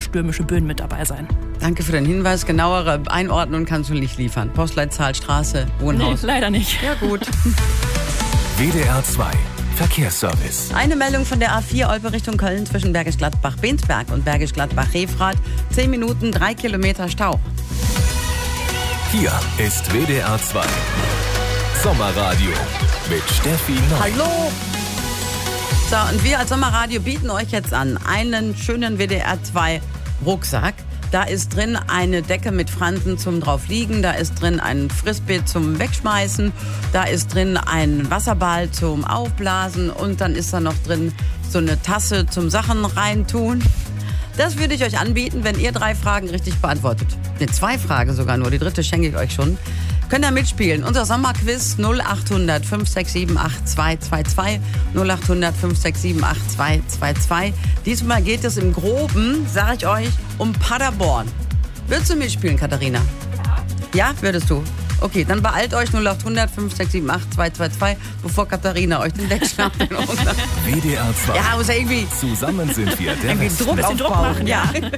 stürmische Böen mit dabei sein. Danke für den Hinweis. Genauere Einordnung kannst du nicht liefern. Postleitzahl, Straße, Wohnhaus. Nee, leider nicht. Ja gut. WDR 2 Verkehrsservice. Eine Meldung von der A4 Olpe Richtung Köln zwischen Bergisch Gladbach-Bensberg und Bergisch Gladbach-Refrath. 10 Minuten, 3 Kilometer Stau. Hier ist WDR 2 Sommerradio mit Steffi Neu. Hallo! So, und wir als Sommerradio bieten euch jetzt an einen schönen WDR 2 Rucksack. Da ist drin eine Decke mit Fransen zum draufliegen, da ist drin ein Frisbee zum Wegschmeißen, da ist drin ein Wasserball zum Aufblasen und dann ist da noch drin so eine Tasse zum Sachen reintun. Das würde ich euch anbieten, wenn ihr 3 Fragen richtig beantwortet. Ne, 2 Fragen sogar nur, die dritte schenke ich euch schon. Könnt ihr mitspielen. Unser Sommerquiz 0800 567 8222 0800 567 8222. Diesmal geht es im Groben, sage ich euch, um Paderborn. Würdest du mitspielen, Katharina? Ja. Ja, würdest du? Okay, dann beeilt euch 0800 567 8222, bevor Katharina euch den wegschnappt. WDR 2. Ja, muss ja irgendwie Zusammen sind wir der Druck Westen. Druck aufbauen. machen, ja.